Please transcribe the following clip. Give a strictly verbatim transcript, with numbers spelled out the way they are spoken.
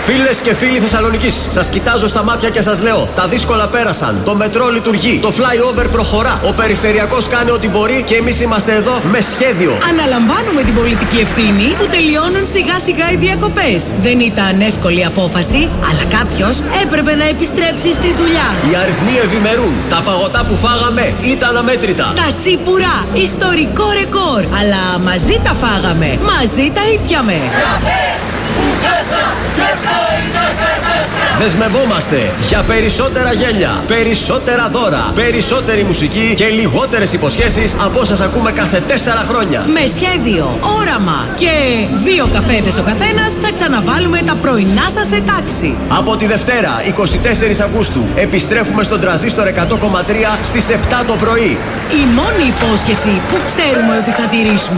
Φίλες και φίλοι Θεσσαλονικής, σας κοιτάζω στα μάτια και σας λέω: τα δύσκολα πέρασαν. Το μετρό λειτουργεί. Το flyover προχωρά. Ο περιφερειακός κάνει ό,τι μπορεί και εμείς είμαστε εδώ με σχέδιο. Αναλαμβάνουμε την πολιτική ευθύνη που τελειώνουν σιγά σιγά οι διακοπές. Δεν ήταν εύκολη απόφαση, αλλά κάποιος έπρεπε να επιστρέψει στη δουλειά. Οι αριθμοί ευημερούν. Τα παγωτά που φάγαμε ήταν αμέτρητα. Τα τσίπουρα, ιστορικό ρεκόρ. Αλλά μαζί τα φάγαμε. Μαζί τα ήπιαμε. Δεσμευόμαστε για περισσότερα γέλια, περισσότερα δώρα, περισσότερη μουσική και λιγότερες υποσχέσεις από όσες ακούμε κάθε τέσσερα χρόνια. Με σχέδιο, όραμα και δύο καφέδες ο καθένας θα ξαναβάλουμε τα πρωινά σας σε τάξη. Από τη Δευτέρα, εικοστή τέταρτη Αυγούστου, επιστρέφουμε στον Τρανζίστορ εκατό κόμμα τρία στις επτά το πρωί. Η μόνη υπόσχεση που ξέρουμε ότι θα τηρήσουμε.